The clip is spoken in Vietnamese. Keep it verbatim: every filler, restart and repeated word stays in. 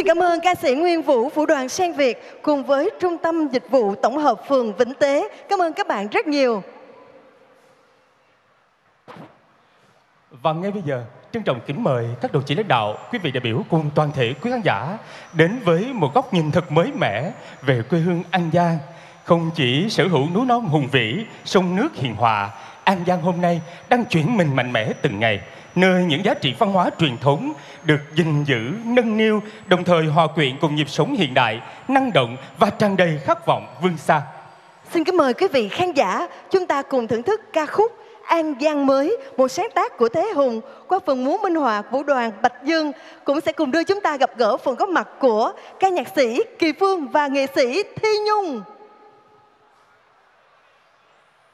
Xin cảm ơn ca sĩ Nguyên Vũ, Vũ đoàn Sen Việt cùng với Trung tâm Dịch vụ Tổng hợp phường Vĩnh Tế. Cảm ơn các bạn rất nhiều. Và ngay bây giờ, trân trọng kính mời các đồng chí lãnh đạo, quý vị đại biểu cùng toàn thể quý khán giả đến với một góc nhìn thật mới mẻ về quê hương An Giang. Không chỉ sở hữu núi non hùng vĩ, sông nước hiền hòa, An Giang hôm nay đang chuyển mình mạnh mẽ từng ngày, nơi những giá trị văn hóa truyền thống được gìn giữ, nâng niu, đồng thời hòa quyện cùng nhịp sống hiện đại, năng động và tràn đầy khát vọng vươn xa. Xin kính mời quý vị khán giả, chúng ta cùng thưởng thức ca khúc An Giang mới, một sáng tác của Thế Hùng qua phần múa minh họa Vũ đoàn Bạch Dương, cũng sẽ cùng đưa chúng ta gặp gỡ phần góp mặt của ca nhạc sĩ Kỳ Phương và nghệ sĩ Thi Nhung.